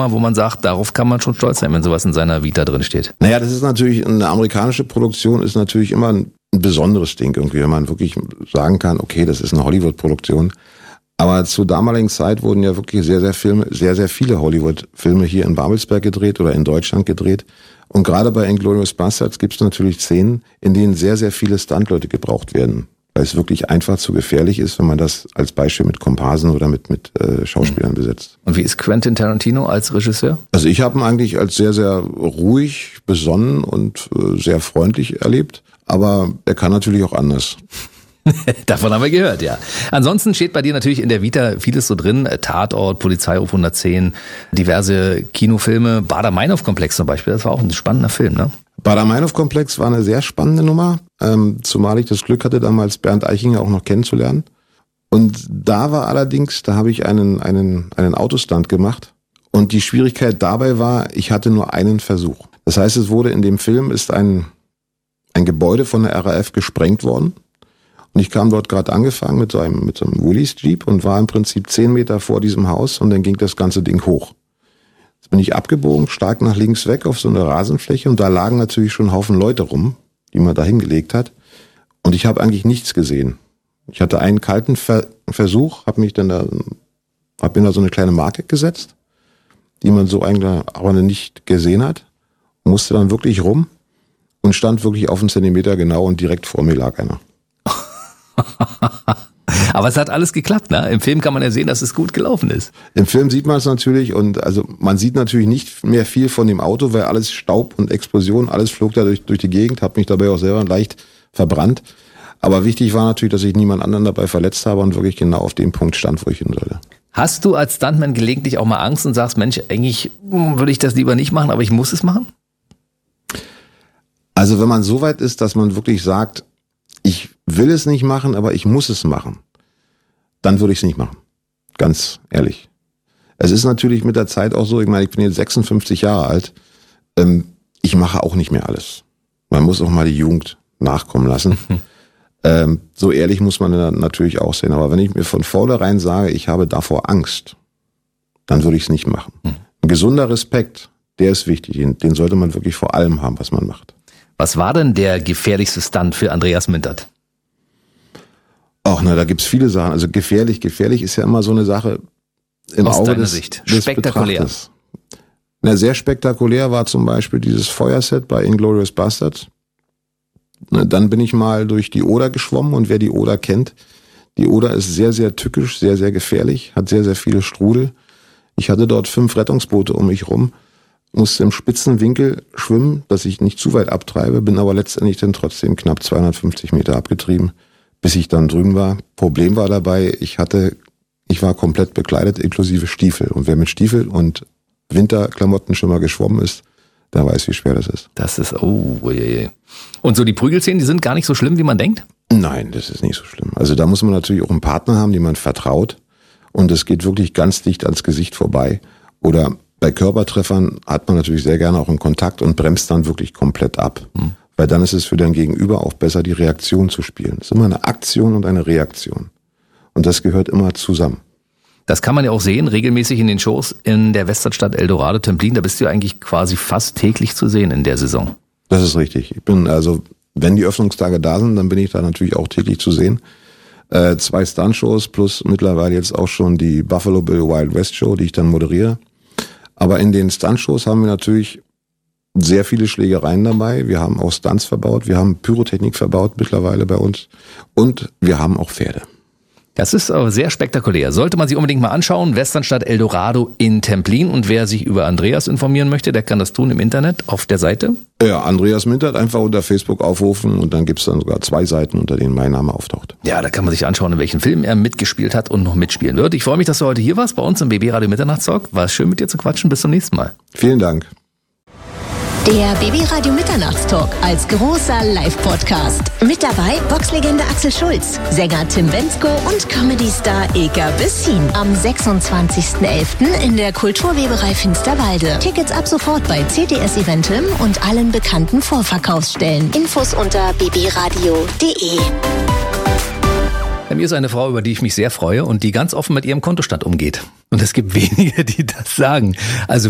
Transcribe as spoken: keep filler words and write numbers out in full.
Nummer, wo man sagt, darauf kann man schon stolz sein, wenn sowas in seiner Vita drin steht? Naja, das ist natürlich, eine amerikanische Produktion ist natürlich immer ein besonderes Ding irgendwie, wenn man wirklich sagen kann, okay, das ist eine Hollywood-Produktion. Aber zur damaligen Zeit wurden ja wirklich sehr, sehr Filme, sehr, sehr viele Hollywood-Filme hier in Babelsberg gedreht oder in Deutschland gedreht. Und gerade bei Inglourious Basterds gibt es natürlich Szenen, in denen sehr, sehr viele Stuntleute gebraucht werden. Weil es wirklich einfach zu gefährlich ist, wenn man das als Beispiel mit Komparsen oder mit, mit äh, Schauspielern besetzt. Und wie ist Quentin Tarantino als Regisseur? Also ich habe ihn eigentlich als sehr, sehr ruhig, besonnen und äh, sehr freundlich erlebt. Aber er kann natürlich auch anders. Davon haben wir gehört, ja. Ansonsten steht bei dir natürlich in der Vita vieles so drin. Tatort, Polizeiruf hundertzehn, diverse Kinofilme. Baader-Meinhof-Komplex zum Beispiel, das war auch ein spannender Film, ne? Baader-Meinhof-Komplex war eine sehr spannende Nummer, ähm, zumal ich das Glück hatte, damals Bernd Eichinger auch noch kennenzulernen. Und da war allerdings, da habe ich einen, einen, einen Autostunt gemacht. Und die Schwierigkeit dabei war, ich hatte nur einen Versuch. Das heißt, es wurde in dem Film ist ein, ein Gebäude von der R A F gesprengt worden. Und ich kam dort gerade angefangen mit so einem, mit so einem Willys Jeep und war im Prinzip zehn Meter vor diesem Haus und dann ging das ganze Ding hoch. Jetzt bin ich abgebogen, stark nach links weg auf so eine Rasenfläche und da lagen natürlich schon Haufen Leute rum, die man da hingelegt hat. Und ich habe eigentlich nichts gesehen. Ich hatte einen kalten Ver- Versuch, habe mich dann da, habe mir da so eine kleine Marke gesetzt, die man so eigentlich aber nicht gesehen hat, musste dann wirklich rum und stand wirklich auf einen Zentimeter genau und direkt vor mir lag einer. Aber es hat alles geklappt, ne? Im Film kann man ja sehen, dass es gut gelaufen ist. Im Film sieht man es natürlich und also man sieht natürlich nicht mehr viel von dem Auto, weil alles Staub und Explosion, alles flog da durch, durch die Gegend, habe mich dabei auch selber leicht verbrannt. Aber wichtig war natürlich, dass ich niemand anderen dabei verletzt habe und wirklich genau auf dem Punkt stand, wo ich hin sollte. Hast du als Stuntman gelegentlich auch mal Angst und sagst, Mensch, eigentlich würde ich das lieber nicht machen, aber ich muss es machen? Also wenn man so weit ist, dass man wirklich sagt, ich will es nicht machen, aber ich muss es machen, dann würde ich es nicht machen. Ganz ehrlich. Es ist natürlich mit der Zeit auch so, ich meine, ich bin jetzt sechsundfünfzig Jahre alt, ähm, ich mache auch nicht mehr alles. Man muss auch mal die Jugend nachkommen lassen. ähm, so ehrlich muss man dann natürlich auch sehen. Aber wenn ich mir von vornherein sage, ich habe davor Angst, dann würde ich es nicht machen. Ein gesunder Respekt, der ist wichtig. Den, den sollte man wirklich vor allem haben, was man macht. Was war denn der gefährlichste Stunt für Andreas Mintert? Ach, na, da gibt's viele Sachen. Also gefährlich, gefährlich ist ja immer so eine Sache im Aus Auge deiner des, Sicht. des Spektakulär. Betrachters. Na, sehr spektakulär war zum Beispiel dieses Feuerset bei Inglourious Basterds. Na, dann bin ich mal durch die Oder geschwommen und wer die Oder kennt, die Oder ist sehr, sehr tückisch, sehr, sehr gefährlich, hat sehr, sehr viele Strudel. Ich hatte dort fünf Rettungsboote um mich rum, musste im spitzen Winkel schwimmen, dass ich nicht zu weit abtreibe, bin aber letztendlich dann trotzdem knapp zweihundertfünfzig Meter abgetrieben, bis ich dann drüben war. Problem war dabei, ich hatte, ich war komplett bekleidet, inklusive Stiefel. Und wer mit Stiefel und Winterklamotten schon mal geschwommen ist, der weiß, wie schwer das ist. Das ist, oh, oh je, je. Und so die Prügelszenen, die sind gar nicht so schlimm, wie man denkt? Nein, das ist nicht so schlimm. Also da muss man natürlich auch einen Partner haben, dem man vertraut. Und es geht wirklich ganz dicht ans Gesicht vorbei. Oder bei Körpertreffern hat man natürlich sehr gerne auch einen Kontakt und bremst dann wirklich komplett ab. Hm. Weil dann ist es für dein Gegenüber auch besser, die Reaktion zu spielen. Es ist immer eine Aktion und eine Reaktion. Und das gehört immer zusammen. Das kann man ja auch sehen, regelmäßig in den Shows in der Westernstadt Eldorado Templin. Da bist du eigentlich quasi fast täglich zu sehen in der Saison. Das ist richtig. Ich bin also, wenn die Öffnungstage da sind, dann bin ich da natürlich auch täglich zu sehen. Äh, zwei Stunt-Shows plus mittlerweile jetzt auch schon die Buffalo Bill Wild West Show, die ich dann moderiere. Aber in den Stunt-Shows haben wir natürlich sehr viele Schlägereien dabei. Wir haben auch Stunts verbaut. Wir haben Pyrotechnik verbaut mittlerweile bei uns. Und wir haben auch Pferde. Das ist aber sehr spektakulär. Sollte man sich unbedingt mal anschauen. Westernstadt Eldorado in Templin. Und wer sich über Andreas informieren möchte, der kann das tun im Internet auf der Seite. Ja, Andreas Mintert einfach unter Facebook aufrufen und dann gibt's dann sogar zwei Seiten, unter denen mein Name auftaucht. Ja, da kann man sich anschauen, in welchen Filmen er mitgespielt hat und noch mitspielen wird. Ich freue mich, dass du heute hier warst bei uns im B B Radio Mitternachtstalk. War schön mit dir zu quatschen. Bis zum nächsten Mal. Vielen Dank. Der B B Radio Mitternachtstalk als großer Live-Podcast. Mit dabei Boxlegende Axel Schulz, Sänger Tim Bendzko und Comedy-Star Eka Bessin. Am sechsundzwanzigsten elften in der Kulturweberei Finsterwalde. Tickets ab sofort bei C D S Eventim und allen bekannten Vorverkaufsstellen. Infos unter b b radio punkt d e. Bei mir ist eine Frau, über die ich mich sehr freue und die ganz offen mit ihrem Kontostand umgeht. Und es gibt wenige, die das sagen. Also